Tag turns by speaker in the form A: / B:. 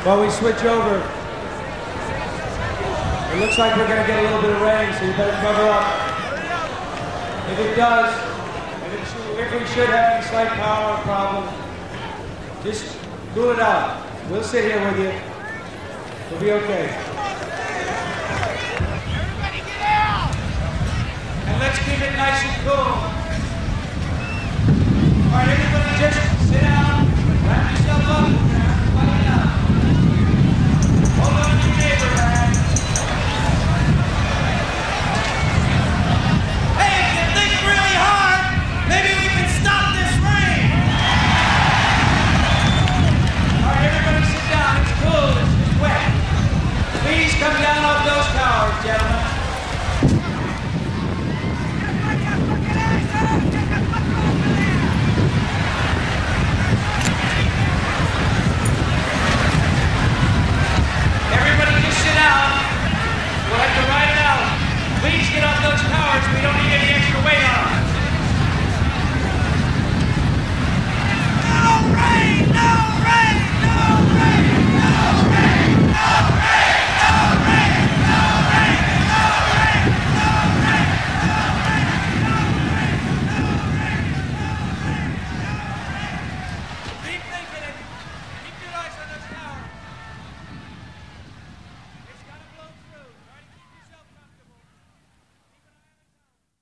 A: While we switch over, it looks like we're going to get a little bit of rain, so you better cover up. If it does, if we should have any slight power problem, just cool it out. We'll sit here with you. We'll be okay.